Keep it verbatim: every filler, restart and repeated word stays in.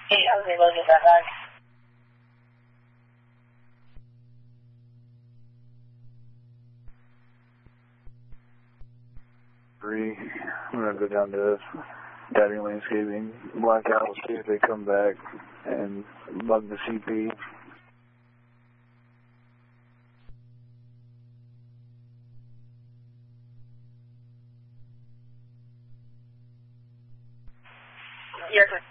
Hey, I was able to get that back. Three. I'm gonna go down to Daddy Landscaping, Blackout, see if they come back, and bug the C P. You're good.